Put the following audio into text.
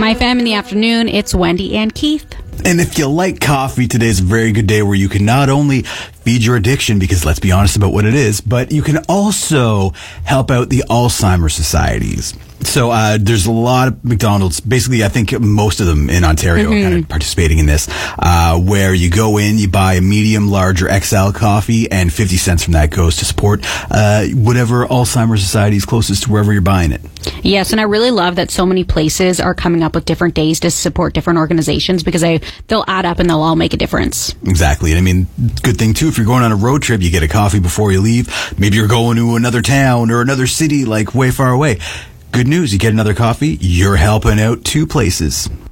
Hi, fam. In the afternoon, it's Wendy and Keith. And if you like coffee, today's a very good day where you can not only feed your addiction, because let's be honest about what it is, but you can also help out the Alzheimer's societies. So there's a lot of McDonald's, basically I think most of them in Ontario are kind of participating in this, where you go in, you buy a medium, large, or XL coffee, and 50 cents from that goes to support whatever Alzheimer's society is closest to wherever you're buying it. Yes, and I really love that so many places are coming up with different days to support different organizations, because they'll add up and they'll all make a difference. Exactly. And I mean, good thing too, if you're going on a road trip, you get a coffee before you leave. Maybe you're going to another town or another city, like way far away. Good news, you get another coffee, you're helping out two places.